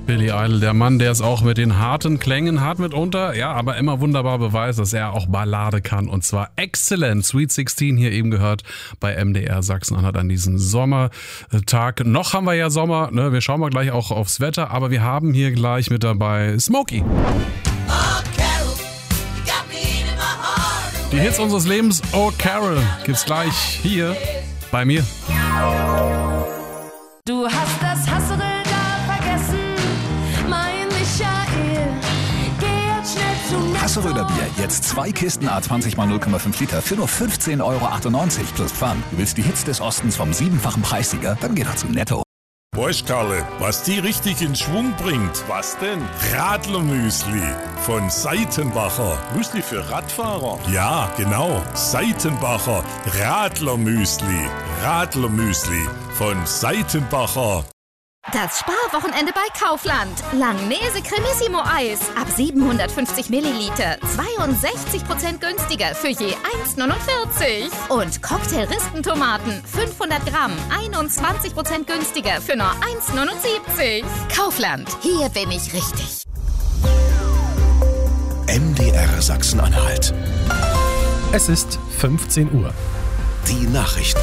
Billy Idol, der Mann, der es auch mit den harten Klängen hat mitunter, ja, aber immer wunderbar beweist, dass er auch Ballade kann und zwar exzellent. Sweet 16 hier eben gehört bei MDR Sachsen-Anhalt an diesem Sommertag. Noch haben wir ja Sommer, ne? Wir schauen mal gleich auch aufs Wetter, aber wir haben hier gleich mit dabei Smokey. Die Hits unseres Lebens, Oh Carol, gibt's gleich hier bei mir. Du hast das Hassel da vergessen, mein Michael. Geh jetzt schnell zu Netto. Hasseröder Bier, jetzt 2 Kisten A20 x 0,5 Liter für nur 15,98 € plus Pfand. Du willst die Hits des Ostens vom 7-fachen Preissieger? Dann geh doch zu Netto. Weißt Karle, was die richtig in Schwung bringt? Was denn? Radlermüsli von Seitenbacher. Müsli für Radfahrer? Ja, genau. Seitenbacher Radlermüsli. Radlermüsli von Seitenbacher. Das Sparwochenende bei Kaufland. Langnese Cremissimo Eis ab 750 Milliliter. 62% günstiger für je 1,49. Und Cocktail-Ristentomaten 500 Gramm. 21% günstiger für nur 1,79. Kaufland, hier bin ich richtig. MDR Sachsen-Anhalt. Es ist 15 Uhr. Die Nachrichten.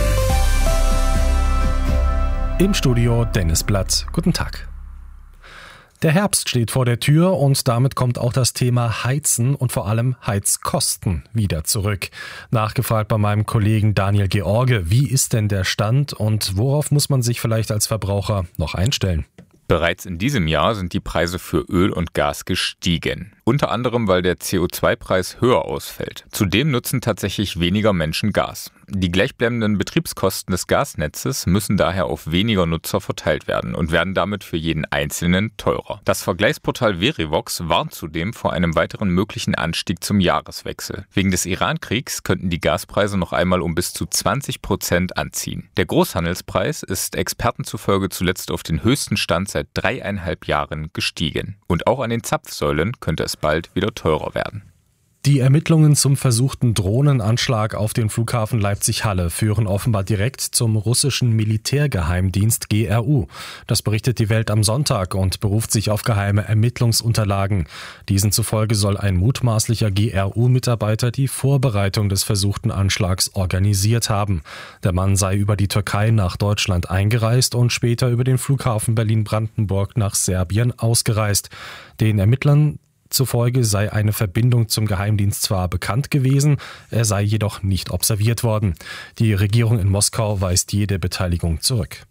Im Studio Dennis Blatt. Guten Tag. Der Herbst steht vor der Tür und damit kommt auch das Thema Heizen und vor allem Heizkosten wieder zurück. Nachgefragt bei meinem Kollegen Daniel George, wie ist denn der Stand und worauf muss man sich vielleicht als Verbraucher noch einstellen? Bereits in diesem Jahr sind die Preise für Öl und Gas gestiegen. Unter anderem, weil der CO2-Preis höher ausfällt. Zudem nutzen tatsächlich weniger Menschen Gas. Die gleichbleibenden Betriebskosten des Gasnetzes müssen daher auf weniger Nutzer verteilt werden und werden damit für jeden Einzelnen teurer. Das Vergleichsportal Verivox warnt zudem vor einem weiteren möglichen Anstieg zum Jahreswechsel. Wegen des Iran-Kriegs könnten die Gaspreise noch einmal um bis zu 20% anziehen. Der Großhandelspreis ist Experten zufolge zuletzt auf den höchsten Stand seit 3,5 Jahren gestiegen. Und auch an den Zapfsäulen könnte es bald wieder teurer werden. Die Ermittlungen zum versuchten Drohnenanschlag auf den Flughafen Leipzig-Halle führen offenbar direkt zum russischen Militärgeheimdienst GRU. Das berichtet die Welt am Sonntag und beruft sich auf geheime Ermittlungsunterlagen. Diesen zufolge soll ein mutmaßlicher GRU-Mitarbeiter die Vorbereitung des versuchten Anschlags organisiert haben. Der Mann sei über die Türkei nach Deutschland eingereist und später über den Flughafen Berlin-Brandenburg nach Serbien ausgereist. Den Ermittlern zufolge sei eine Verbindung zum Geheimdienst zwar bekannt gewesen, er sei jedoch nicht observiert worden. Die Regierung in Moskau weist jede Beteiligung zurück.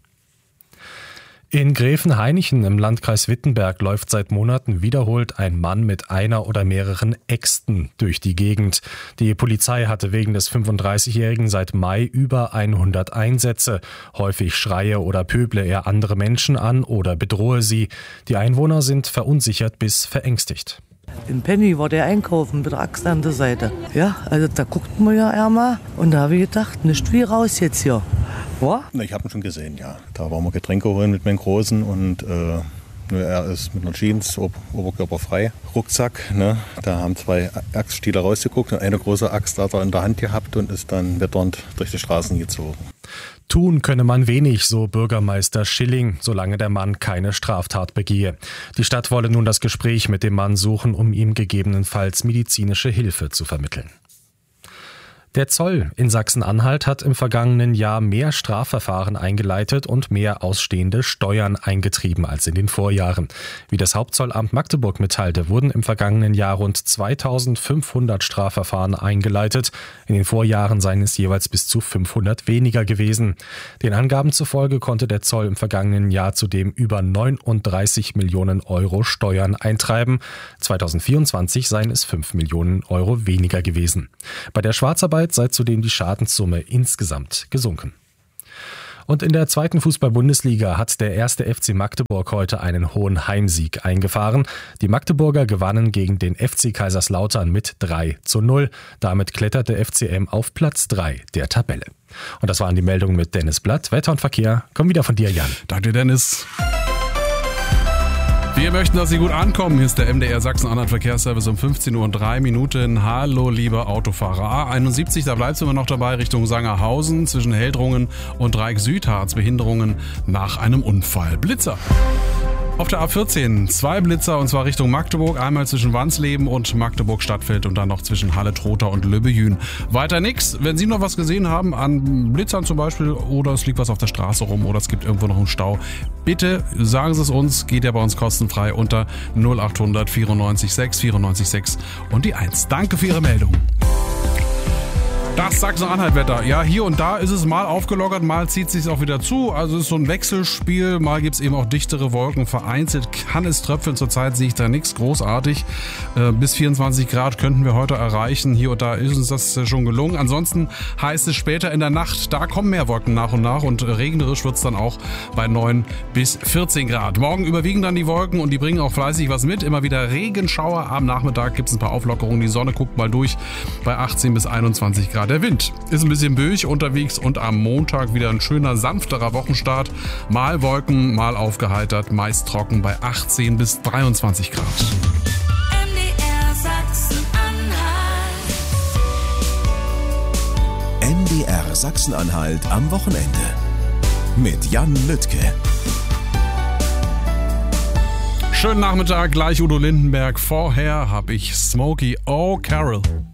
In Gräfenhainichen im Landkreis Wittenberg läuft seit Monaten wiederholt ein Mann mit einer oder mehreren Äxten durch die Gegend. Die Polizei hatte wegen des 35-Jährigen seit Mai über 100 Einsätze. Häufig schreie oder pöble er andere Menschen an oder bedrohe sie. Die Einwohner sind verunsichert bis verängstigt. In Penny war der einkaufen mit der Axt an der Seite. Ja, also da guckten wir ja einmal und da habe ich gedacht, nicht wie raus jetzt hier. War? Ich habe ihn schon gesehen, ja. Da waren wir Getränke holen mit meinem Großen und er ist mit einer Jeans oberkörperfrei. Rucksack, ne? Da haben 2 Axtstiele rausgeguckt und eine große Axt hat er in der Hand gehabt und ist dann witternd durch die Straßen gezogen. Tun könne man wenig, so Bürgermeister Schilling, solange der Mann keine Straftat begehe. Die Stadt wolle nun das Gespräch mit dem Mann suchen, um ihm gegebenenfalls medizinische Hilfe zu vermitteln. Der Zoll in Sachsen-Anhalt hat im vergangenen Jahr mehr Strafverfahren eingeleitet und mehr ausstehende Steuern eingetrieben als in den Vorjahren. Wie das Hauptzollamt Magdeburg mitteilte, wurden im vergangenen Jahr rund 2500 Strafverfahren eingeleitet. In den Vorjahren seien es jeweils bis zu 500 weniger gewesen. Den Angaben zufolge konnte der Zoll im vergangenen Jahr zudem über 39 Millionen Euro Steuern eintreiben. 2024 seien es 5 Millionen Euro weniger gewesen. Bei der Schwarzarbeit sei zudem die Schadenssumme insgesamt gesunken. Und in der 2. Fußball-Bundesliga hat der 1. FC Magdeburg heute einen hohen Heimsieg eingefahren. Die Magdeburger gewannen gegen den FC Kaiserslautern mit 3:0. Damit klettert der FCM auf Platz 3 der Tabelle. Und das waren die Meldungen mit Dennis Blatt. Wetter und Verkehr kommen wieder von dir, Jan. Danke, Dennis. Wir möchten, dass Sie gut ankommen. Hier ist der MDR Sachsen-Anhalt Verkehrsservice um 15:03 Uhr. Hallo, liebe Autofahrer. A71, da bleibst du immer noch dabei, Richtung Sangerhausen, zwischen Heldrungen und Dreieck Südharz. Behinderungen nach einem Unfall. Blitzer. Auf der A14 2 Blitzer und zwar Richtung Magdeburg. Einmal zwischen Wansleben und Magdeburg-Stadtfeld und dann noch zwischen Halle-Trotha und Lübbejün. Weiter nix. Wenn Sie noch was gesehen haben an Blitzern zum Beispiel oder es liegt was auf der Straße rum oder es gibt irgendwo noch einen Stau, bitte sagen Sie es uns. Geht ja bei uns kostenfrei unter 0800 94 6 94 6 und die 1. Danke für Ihre Meldung. Das Sachsen-Anhalt-Wetter. Ja, hier und da ist es mal aufgelockert, mal zieht es sich auch wieder zu. Also es ist so ein Wechselspiel. Mal gibt es eben auch dichtere Wolken. Vereinzelt kann es tröpfeln. Zurzeit sehe ich da nichts großartig. Bis 24 Grad könnten wir heute erreichen. Hier und da ist uns das schon gelungen. Ansonsten heißt es später in der Nacht, da kommen mehr Wolken nach und nach. Und regnerisch wird es dann auch bei 9 bis 14 Grad. Morgen überwiegen dann die Wolken und die bringen auch fleißig was mit. Immer wieder Regenschauer. Am Nachmittag gibt es ein paar Auflockerungen. Die Sonne guckt mal durch bei 18 bis 21 Grad. Der Wind ist ein bisschen böig unterwegs und am Montag wieder ein schöner, sanfterer Wochenstart. Mal Wolken, mal aufgeheitert, meist trocken bei 18 bis 23 Grad. MDR Sachsen-Anhalt. MDR Sachsen-Anhalt am Wochenende. Mit Jan Lüttke. Schönen Nachmittag, gleich Udo Lindenberg. Vorher habe ich Smokey O'Carroll.